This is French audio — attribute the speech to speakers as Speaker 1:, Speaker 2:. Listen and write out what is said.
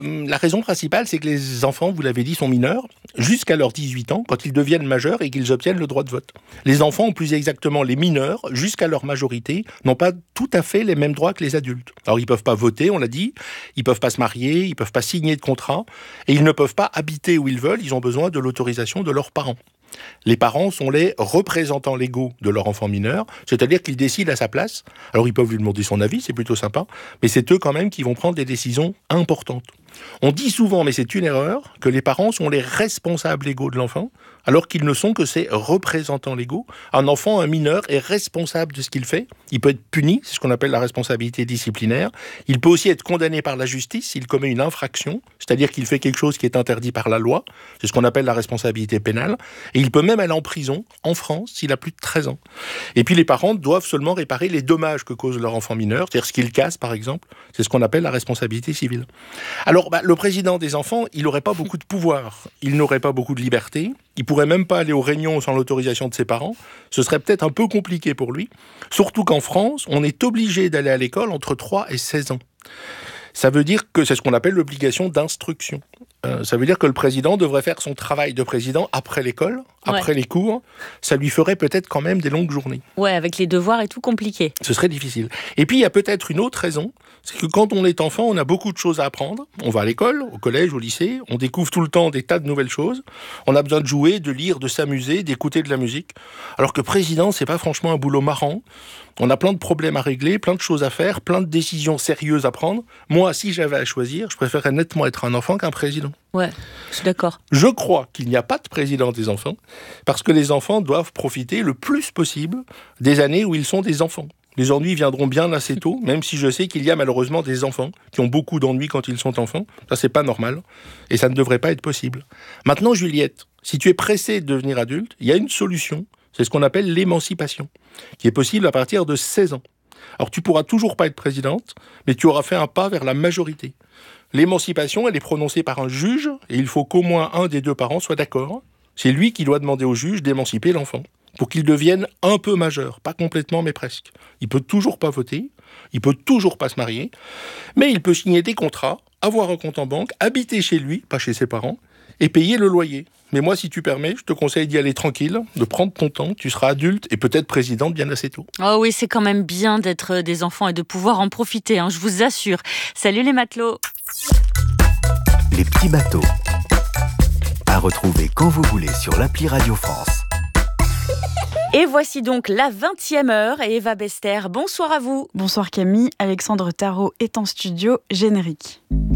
Speaker 1: La raison principale, c'est que les enfants, vous l'avez dit, sont mineurs jusqu'à leurs 18 ans, quand ils deviennent majeurs et qu'ils obtiennent le droit de vote. Les enfants, ou plus exactement les mineurs, jusqu'à leur majorité, n'ont pas tout à fait les mêmes droits que les adultes. Alors, ils ne peuvent pas voter, on l'a dit, ils ne peuvent pas se marier, ils ne peuvent pas signer de contrat, et ils ne peuvent pas habiter où ils veulent, ils ont besoin de l'autorisation de leurs parents. Les parents sont les représentants légaux de leur enfant mineur, c'est-à-dire qu'ils décident à sa place. Alors ils peuvent lui demander son avis, c'est plutôt sympa, mais c'est eux quand même qui vont prendre des décisions importantes. On dit souvent, mais c'est une erreur, que les parents sont les responsables légaux de l'enfant, alors qu'ils ne sont que ses représentants légaux. Un enfant, un mineur, est responsable de ce qu'il fait. Il peut être puni, c'est ce qu'on appelle la responsabilité disciplinaire. Il peut aussi être condamné par la justice s'il commet une infraction, c'est-à-dire qu'il fait quelque chose qui est interdit par la loi. C'est ce qu'on appelle la responsabilité pénale. Et il peut même aller en prison, en France, s'il a plus de 13 ans. Et puis les parents doivent seulement réparer les dommages que cause leur enfant mineur, c'est-à-dire ce qu'il casse, par exemple. C'est ce qu'on appelle la responsabilité civile. Alors, le président des enfants, il n'aurait pas beaucoup de pouvoir. Il n'aurait pas beaucoup de liberté. Il pourrait même pas aller aux réunions sans l'autorisation de ses parents. Ce serait peut-être un peu compliqué pour lui. Surtout qu'en France, on est obligé d'aller à l'école entre 3 et 16 ans. Ça veut dire que c'est ce qu'on appelle l'obligation d'instruction. Ça veut dire que le président devrait faire son travail de président après l'école, après les cours. Ça lui ferait peut-être quand même des longues journées.
Speaker 2: Ouais, avec les devoirs et tout compliqué.
Speaker 1: Ce serait difficile. Et puis, il y a peut-être une autre raison. C'est que quand on est enfant, on a beaucoup de choses à apprendre. On va à l'école, au collège, au lycée. On découvre tout le temps des tas de nouvelles choses. On a besoin de jouer, de lire, de s'amuser, d'écouter de la musique. Alors que président, c'est pas franchement un boulot marrant. On a plein de problèmes à régler, plein de choses à faire, plein de décisions sérieuses à prendre. Moi, si j'avais à choisir, je préférerais nettement être un enfant qu'un président.
Speaker 2: Ouais, je suis d'accord.
Speaker 1: Je crois qu'il n'y a pas de président des enfants, parce que les enfants doivent profiter le plus possible des années où ils sont des enfants. Les ennuis viendront bien assez tôt, même si je sais qu'il y a malheureusement des enfants qui ont beaucoup d'ennuis quand ils sont enfants. Ça, c'est pas normal, et ça ne devrait pas être possible. Maintenant, Juliette, si tu es pressée de devenir adulte, il y a une solution. C'est ce qu'on appelle l'émancipation, qui est possible à partir de 16 ans. Alors, tu pourras toujours pas être présidente, mais tu auras fait un pas vers la majorité. L'émancipation, elle est prononcée par un juge, et il faut qu'au moins un des deux parents soit d'accord. C'est lui qui doit demander au juge d'émanciper l'enfant, pour qu'il devienne un peu majeur, pas complètement, mais presque. Il peut toujours pas voter, il peut toujours pas se marier, mais il peut signer des contrats, avoir un compte en banque, habiter chez lui, pas chez ses parents, et payer le loyer. Mais moi, si tu permets, je te conseille d'y aller tranquille, de prendre ton temps, tu seras adulte et peut-être présidente bien assez tôt.
Speaker 2: Oh oui, c'est quand même bien d'être des enfants et de pouvoir en profiter, je vous assure. Salut les matelots.
Speaker 3: Les petits bateaux. À retrouver quand vous voulez sur l'appli Radio France.
Speaker 2: Et voici donc la 20e heure et Eva Bester, bonsoir à vous.
Speaker 4: Bonsoir Camille, Alexandre Tarot est en studio, générique.